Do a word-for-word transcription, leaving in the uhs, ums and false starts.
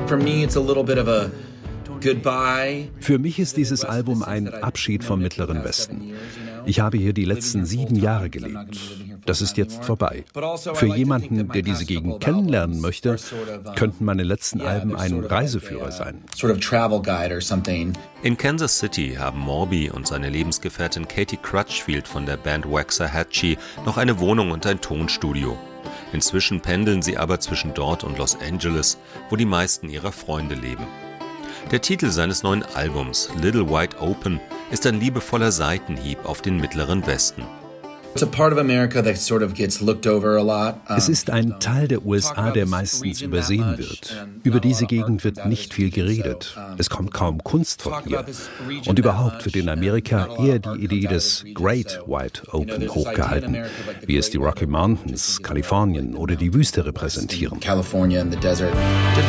For me, it's a little bit of a goodbye. Für mich ist dieses Album ein Abschied vom Mittleren Westen. Ich habe hier die letzten sieben Jahre gelebt. Das ist jetzt vorbei. Für jemanden, der diese Gegend kennenlernen möchte, könnten meine letzten Alben ein Reiseführer sein. In Kansas City haben Morby und seine Lebensgefährtin Katie Crutchfield von der Band Waxahachie noch eine Wohnung und ein Tonstudio. Inzwischen pendeln sie aber zwischen dort und Los Angeles, wo die meisten ihrer Freunde leben. Der Titel seines neuen Albums, Little Wide Open, ist ein liebevoller Seitenhieb auf den Mittleren Westen. Es ist ein Teil der U S A, der meistens übersehen wird. Über diese Gegend wird nicht viel geredet. Es kommt kaum Kunst von hier. Und überhaupt wird in Amerika eher die Idee des Great Wide Open hochgehalten, wie es die Rocky Mountains, Kalifornien oder die Wüste repräsentieren.